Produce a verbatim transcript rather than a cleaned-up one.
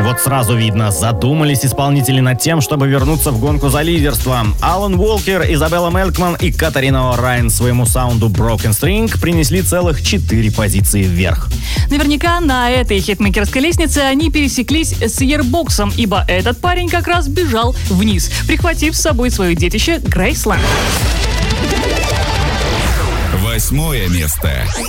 Вот сразу видно, задумались исполнители над тем, чтобы вернуться в гонку за лидерство. Алан Уолкер, Изабелла Мелкман и Катарина О'Райан своему саунду Broken String принесли целых четыре позиции вверх. Наверняка на этой хитмейкерской лестнице они пересеклись с Yearbox'ом, ибо этот парень как раз бежал вниз, прихватив с собой свое детище Грейсленд. Восьмое место.